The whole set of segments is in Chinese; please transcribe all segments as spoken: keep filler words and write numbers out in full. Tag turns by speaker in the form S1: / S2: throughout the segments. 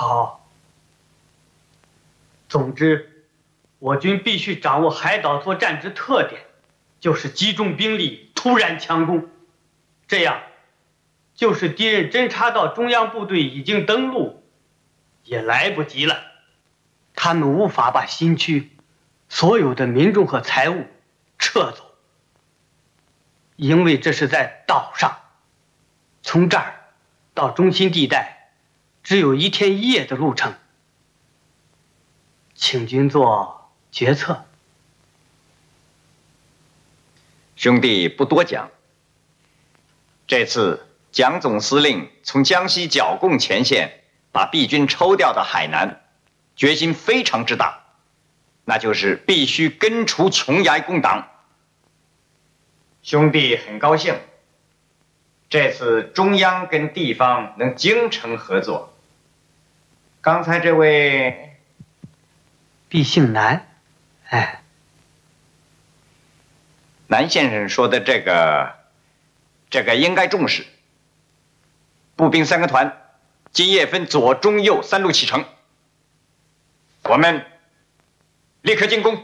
S1: 好。总之，我军必须掌握海岛作战之特点，就是集中兵力，突然强攻。这样，就是敌人侦察到中央部队已经登陆，也来不及了。他们无法把新区所有的民众和财物撤走，因为这是在岛上，从这儿到中心地带只有一天一夜的路程。请君做决策。
S2: 兄弟不多讲，这次蒋总司令从江西剿共前线把毕军抽调到海南，决心非常之大，那就是必须根除琼崖共党。兄弟很高兴，这次中央跟地方能精诚合作。刚才这位
S1: 毕姓南，哎，
S2: 南先生说的这个，这个应该重视。步兵三个团，今夜分左、中、右三路启程，我们立刻进攻。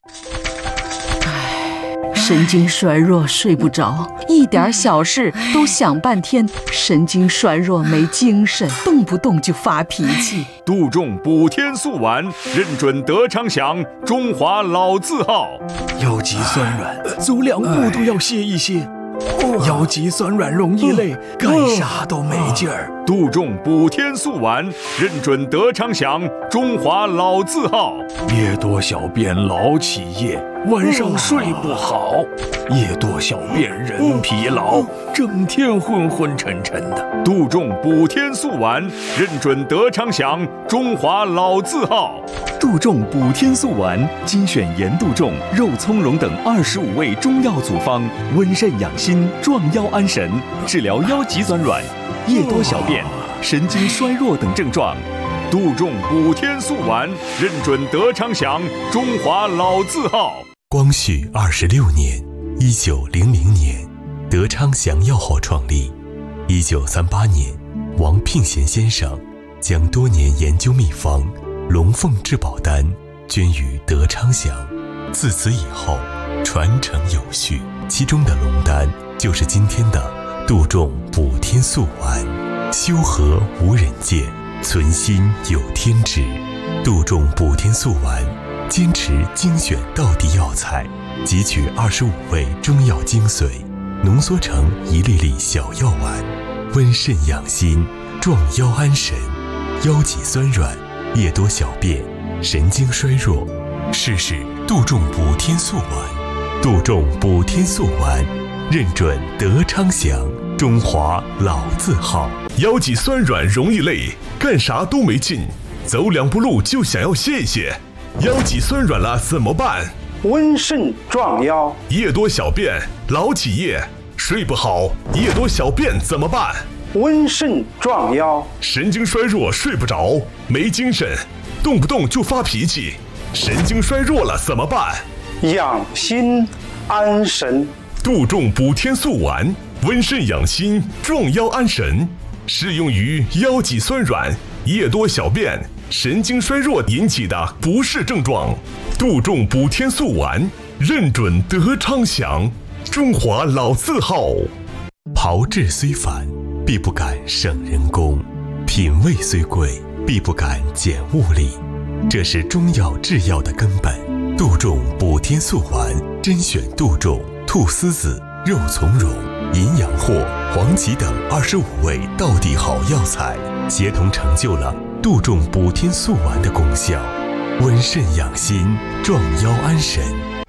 S3: 神经衰弱，睡不着，一点小事都想半天，神经衰弱没精神，动不动就发脾气。
S4: 杜仲补天素丸，认准德昌祥，中华老字号。
S5: 腰脊酸软，走两步都要歇一歇。腰脊酸软容易累，干啥都没劲儿。
S4: 杜仲补天素丸，认准德昌祥，中华老字号。
S5: 夜多小便老起夜，晚上睡不好，夜多小便人疲劳，整天昏昏沉沉的。
S4: 杜仲补天素丸，认准德昌祥，中华老字号。
S6: 杜仲补天素丸，精选盐杜仲、肉苁蓉等二十五味中药组方，温肾养心，壮腰安神，治疗腰脊酸软、夜多小便、神经衰弱等症状。
S4: 杜仲补天素丸，认准德昌祥，中华老字号。
S7: 光绪二十六年，一九零零年，德昌祥药号创立。一九三八年，王聘贤先生将多年研究秘方龙凤至宝丹捐于德昌祥，自此以后传承有序。其中的龙丹就是今天的杜仲补天素丸。修和无人见，存心有天知。杜仲补天素丸坚持精选道地药材，汲取二十五味中药精髓，浓缩成一粒粒小药丸，温肾养心，壮腰安神，腰脊酸软，夜多小便，神经衰弱，试试杜仲补天素丸。杜仲补天素丸，认准德昌祥，中华老字号。
S8: 腰脊酸软容易累，干啥都没劲，走两步路就想要歇一歇。腰脊酸软了怎么办？
S9: 温肾壮腰。
S8: 夜多小便老起夜，睡不好，夜多小便怎么办？
S9: 温肾壮腰。
S8: 神经衰弱睡不着，没精神，动不动就发脾气，神经衰弱了怎么办？
S9: 养心安神。
S8: 杜仲补天素丸，温肾养心，壮腰安神，适用于腰脊酸软、夜多小便、神经衰弱引起的不适症状。杜仲补天素丸，认准德昌祥，中华老字号。
S7: 炮制虽繁，必不敢省人工；品味虽贵，必不敢减物力。这是中药制药的根本。杜仲补天素丸，甄选杜仲、菟丝子、肉苁蓉、银阳藿、黄芪等二十五味道地好药材，协同成就了杜仲补天素丸的功效，温肾养心，壮腰安神。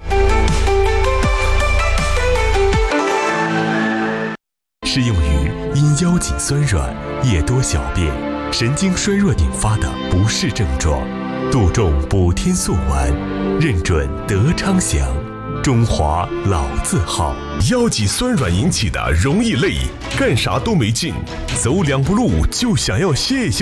S7: 适用于因腰脊酸软、夜多小便、神经衰弱引发的不适症状。杜仲补天素丸，认准德昌祥，中华老字号。
S8: 腰脊酸软引起的容易累，干啥都没劲，走两步路就想要歇一歇。